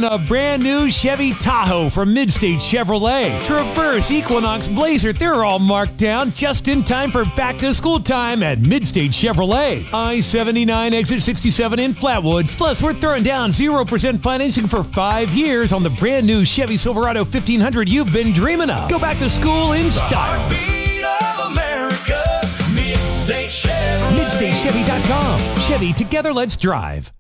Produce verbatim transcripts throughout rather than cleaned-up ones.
in a brand new Chevy Tahoe from Midstate Chevrolet. Traverse, Equinox, Blazer, they're all marked down just in time for back-to-school time at Midstate Chevrolet. I seventy-nine, exit sixty-seven in Flatwoods. Plus, we're throwing down zero percent financing for five years on the brand new Chevy Silverado fifteen hundred you've been dreaming of. Go back to school in style. Heartbeat of America, Midstate Chevrolet. Midstate Chevy dot com. Chevy, together let's drive.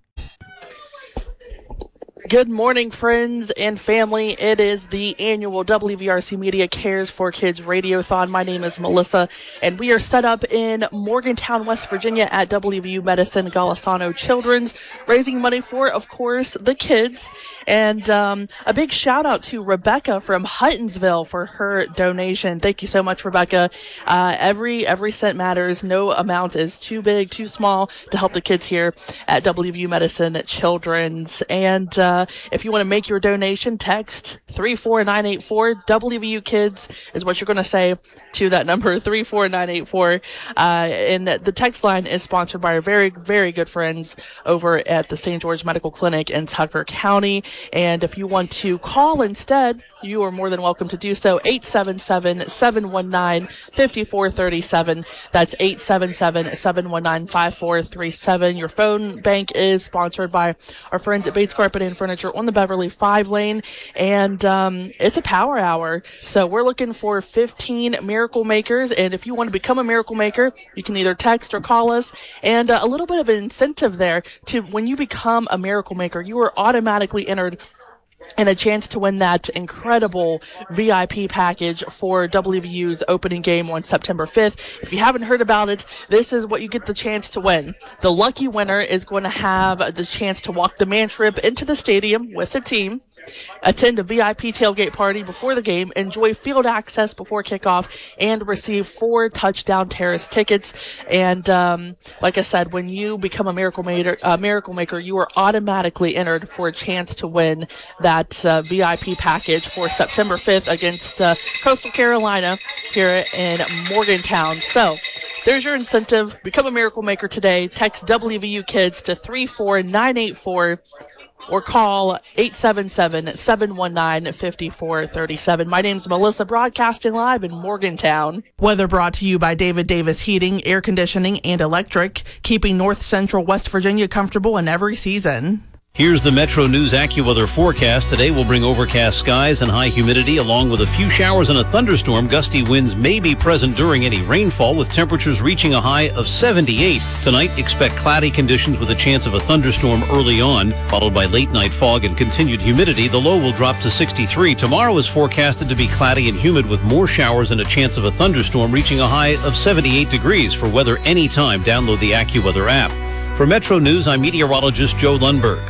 Good morning, friends and family. It is the annual W V R C Media Cares for Kids Radiothon. My name is Melissa, and we are set up in Morgantown, West Virginia at W V U Medicine Golisano Children's, raising money for, of course, the kids. And um, a big shout out to Rebecca from Huttonsville for her donation. Thank you so much, Rebecca. Uh, every every cent matters. No amount is too big, too small to help the kids here at W V U Medicine Children's. And uh, if you want to make your donation, text three four nine eight four. W V U Kids is what you're going to say to that number, three four nine eight four. Uh, and the text line is sponsored by our very, very good friends over at the Saint George Medical Clinic in Tucker County. And if you want to call instead, you are more than welcome to do so. eight seven seven, seven one nine, five four three seven. That's eight seven seven, seven one nine, five four three seven. Your phone bank is sponsored by our friends at Bates Carpet and Furniture on the Beverly five lane. And um, it's a power hour. So we're looking for fifteen Miracle Makers. And if you want to become a Miracle Maker, you can either text or call us. And uh, a little bit of an incentive there to when you become a Miracle Maker, you are automatically entered and a chance to win that incredible V I P package for W V U's opening game on September fifth. If you haven't heard about it, this is what you get the chance to win. The lucky winner is going to have the chance to walk the man trip into the stadium with the team, attend a V I P tailgate party before the game, enjoy field access before kickoff, and receive four Touchdown Terrace tickets. And um, like I said, when you become a Miracle Maker, uh, Miracle Maker, you are automatically entered for a chance to win that uh, V I P package for September fifth against uh, Coastal Carolina here in Morgantown. So there's your incentive. Become a Miracle Maker today. Text W V U Kids to three four nine eight four. Or call eight seven seven, seven one nine, five four three seven. My name's Melissa, broadcasting live in Morgantown. Weather brought to you by David Davis Heating, Air Conditioning, and Electric, keeping North Central West Virginia comfortable in every season. Here's the Metro News AccuWeather forecast. Today will bring overcast skies and high humidity along with a few showers and a thunderstorm. Gusty winds may be present during any rainfall with temperatures reaching a high of seventy-eight. Tonight, expect cloudy conditions with a chance of a thunderstorm early on, followed by late night fog and continued humidity. The low will drop to sixty-three. Tomorrow is forecasted to be cloudy and humid with more showers and a chance of a thunderstorm reaching a high of seventy-eight degrees. For weather anytime, download the AccuWeather app. For Metro News, I'm meteorologist Joe Lundberg.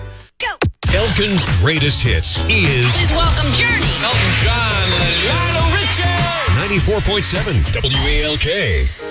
Elkin's greatest hits is... Please welcome Journey. Elton John, Lionel Richie. ninety-four point seven W A L K.